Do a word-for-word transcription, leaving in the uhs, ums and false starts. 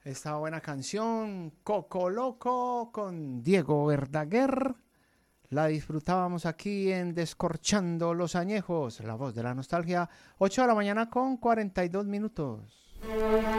Esta buena canción, Coco Loco, con Diego Verdaguer. La disfrutábamos aquí en Descorchando los Añejos, la voz de la nostalgia. ocho de la mañana con cuarenta y dos minutos.